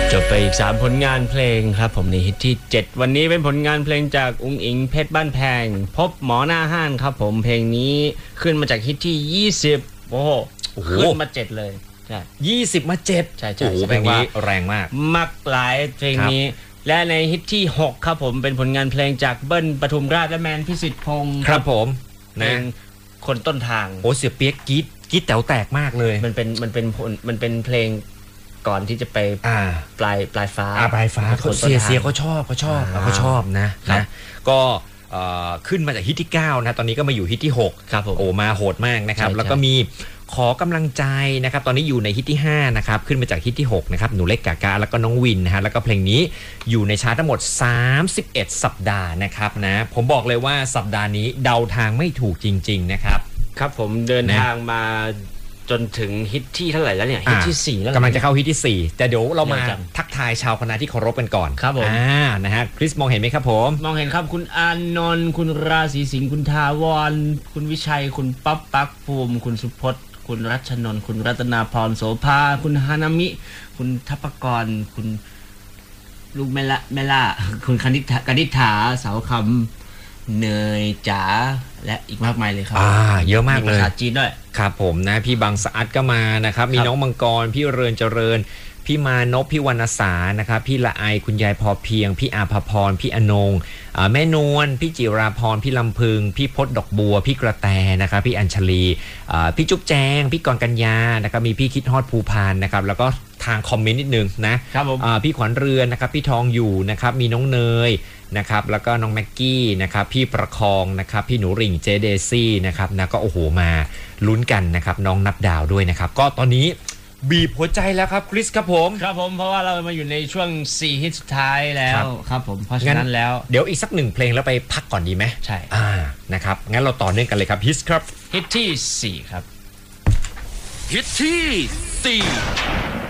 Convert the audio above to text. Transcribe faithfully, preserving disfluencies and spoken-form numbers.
จบไปอีกสามผลงานเพลงครับผมในฮิตที่เจ็ดวันนี้เป็นผลงานเพลงจากอุ๋งอิงเพชรบ้านแพงพบหมอหน้าห้านครับผมเพลงนี้ขึ้นมาจากฮิตที่ยี่สิบโอ้โหขึ้นมาเจ็ดเลยใช่ยี่สิบมาเจ็ดใช่ใช่โอ้โหเพลงนี้แรงมากมักหลายเพลงนี้และในฮิตที่หกครับผมเป็นผลงานเพลงจากเบิ้ลปทุมราชและแมนพิสิทธิ์พงศ์ครับผมเพลงคนต้นทางโอ้เสียเปียกกีดกีดแต๋วแตกมากเลยมันเป็นมันเป็นมันเป็นเพลงก่อนที่จะไปปลายปลายฟ้าปลายฟ้าเขาเสียเสียเขาชอบเขาชอบเขาชอบนะนะก็ขึ้นมาจากฮิตที่เก้านะตอนนี้ก็มาอยู่ฮิตที่หกครับผมโอ้มาโหดมากนะครับแล้วก็มีขอกำลังใจนะครับตอนนี้อยู่ในฮิตที่ห้านะครับขึ้นมาจากฮิตที่หกนะครับหนูเล็กกากาแล้วก็น้องวินนะฮะแล้วก็เพลงนี้อยู่ในชาร์ตทั้งหมดสามสิบเอ็ดสัปดาห์นะครับนะผมบอกเลยว่าสัปดาห์นี้เดาทางไม่ถูกจริงๆนะครับครับผมเดินทางมาจนถึงฮิตที่เท่าไหร่แล้วเนี่ยฮิตที่สี่แล้วกำลังจะเข้าฮิตที่สี่แต่เดี๋ยวเรามาทักทายชาวคณะที่เคารพกันก่อนครับผมอ่านะฮะคริสมองเห็นไหมครับผมมองเห็นครับคุณอานนท์คุณราศีสิงห์คุณทาวรคุณวิชัยคุณปั๊บปักภูมิคุณสุพจน์คุณรัชนนท์คุณรัตนาพรโสภาคุณฮานามิคุณทัพกรคุณลูกแม่ละแม่ล่าคุณคณิษฐากนิษฐาเสาคำเนยจ๋าและอีกมากมายเลยครับอ่าเยอะมากเลยภาษาจีนด้วยครับผมนะพี่บางสะอัดก็มานะครับมีน้องมังกรพี่เรือนเจริญพี่มานพพี่วรรณสานะครับพี่ละไอคุณยายพอเพียงพี่อาภพรพี่อนงแม่นวลพี่จิราพรพี่ลำพึงพี่พศดอกบัวพี่กระแตนะครับพี่อัญชลีพี่จุ๊บแจงพี่กรกัญญานะครับมีพี่คิดฮอดภูพานนะครับแล้วก็ทางคอมเมนต์นิดนึงนะครับผมพี่ขวัญเรือนนะครับพี่ทองอยู่นะครับมีน้องเนยนะครับแล้วก็น้องแม็กกี้นะครับพี่ประคองนะครับพี่หนูริ่งเจเดซี่นะครับนะก็โอ้โหมาลุ้นกันนะครับน้องนับดาวด้วยนะครับก็ตอนนี้บีบหัวใจแล้วครับคริสครับผมครับผมเพราะว่าเรามาอยู่ในช่วงสี่ฮิตสุดท้ายแล้วครับผมเพราะฉะนั้นแล้วเดี๋ยวอีกสักหนึ่งเพลงแล้วไปพักก่อนดีไหมใช่อ่านะครับงั้นเราต่อเนื่องกันเลยครับฮิตครับฮิตที่สี่ครับฮิตที่สี่